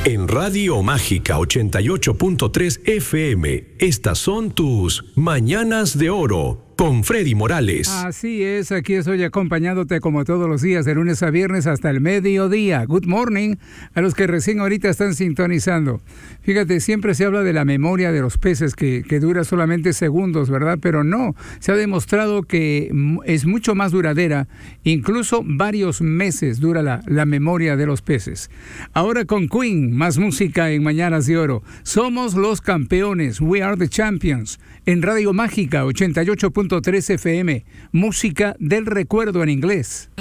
En Radio Mágica 88.3 FM, estas son tus Mañanas de Oro con Freddy Morales. Así es, aquí estoy acompañándote como todos los días, de lunes a viernes hasta el mediodía. Good morning a los que recién ahorita están sintonizando. Fíjate, siempre se habla de la memoria de los peces que dura solamente segundos, ¿verdad? Pero no, se ha demostrado que es mucho más duradera, incluso varios meses dura la memoria de los peces. Ahora con Queen, más música en Mañanas de Oro. Somos los campeones, we are the champions, en Radio Mágica 88.3 FM, música del recuerdo en inglés.